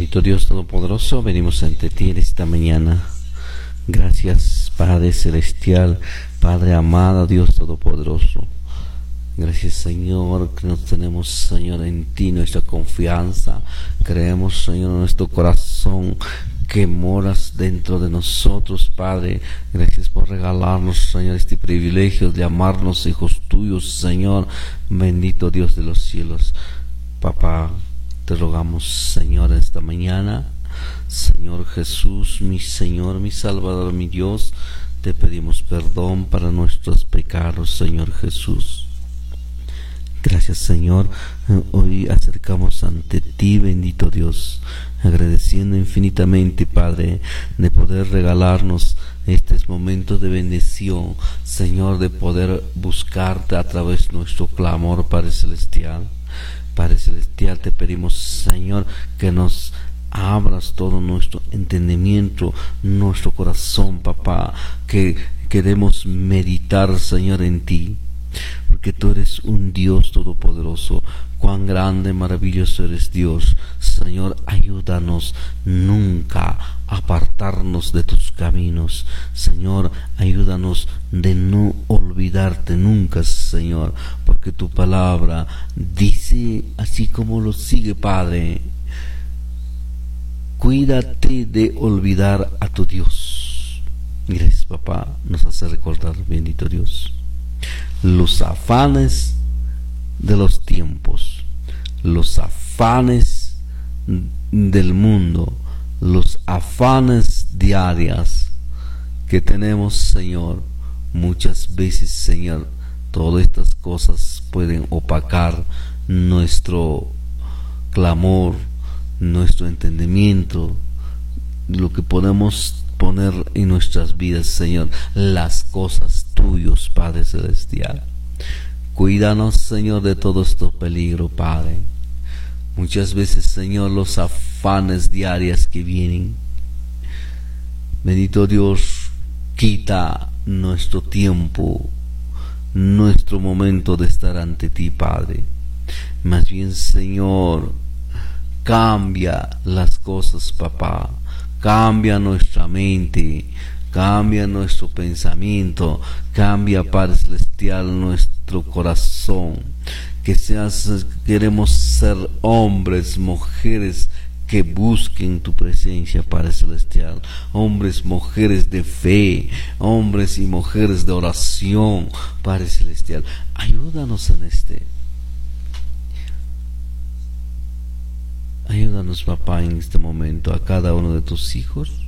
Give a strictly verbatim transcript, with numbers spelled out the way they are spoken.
Bendito Dios Todopoderoso, venimos ante ti en esta mañana. Gracias, Padre Celestial, Padre amado, Dios Todopoderoso. Gracias, Señor, que nos tenemos, Señor, en ti nuestra confianza. Creemos, Señor, en nuestro corazón que moras dentro de nosotros, Padre. Gracias por regalarnos, Señor, este privilegio de amarnos, hijos tuyos, Señor. Bendito Dios de los cielos. Papá, te rogamos, Señor, esta mañana, Señor Jesús, mi Señor, mi Salvador, mi Dios, te pedimos perdón para nuestros pecados, Señor Jesús. Gracias, Señor. Hoy acercamos ante ti, bendito Dios, agradeciendo infinitamente, Padre, de poder regalarnos estos momentos de bendición, Señor, de poder buscarte a través de nuestro clamor, Padre Celestial. Padre Celestial, te pedimos, Señor, que nos abras todo nuestro entendimiento, nuestro corazón, papá, que queremos meditar, Señor, en ti, porque tú eres un Dios todopoderoso. Cuán grande, maravilloso eres, Dios. Señor, ayúdanos nunca a apartarnos de tus caminos. Señor, ayúdanos de no olvidarte nunca, Señor, porque tu palabra dice así como lo sigue, Padre: cuídate de olvidar a tu Dios. Gracias, papá, nos hace recordar, bendito Dios, los afanes de los tiempos, los afanes del mundo, los afanes diarios que tenemos, Señor. Muchas veces, Señor, todas estas cosas pueden opacar nuestro clamor, nuestro entendimiento, lo que podemos poner en nuestras vidas, Señor, las cosas tuyas, Padre Celestial. Cuídanos, Señor, de todo este peligro, Padre. Muchas veces, Señor, los afanes diarios que vienen, bendito Dios, quita nuestro tiempo, nuestro momento de estar ante ti, Padre. Más bien, Señor, cambia las cosas, papá. Cambia nuestra mente, cambia nuestro pensamiento, cambia, Padre Celestial, nuestro corazón. Que seas, queremos ser hombres, mujeres que busquen tu presencia, Padre Celestial. Hombres, mujeres de fe, hombres y mujeres de oración, Padre Celestial. Ayúdanos en este. Ayúdanos, papá, en este momento a cada uno de tus hijos.